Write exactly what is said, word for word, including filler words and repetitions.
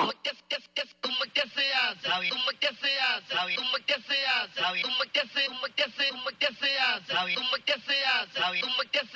¿Cómo que, que, que, cómo que se hace? ¿Cómo que se hace? ¿Cómo que se hace? ¿Cómo que se, cómo que se, cómo que se hace? ¿Cómo que se hace? ¿Cómo que se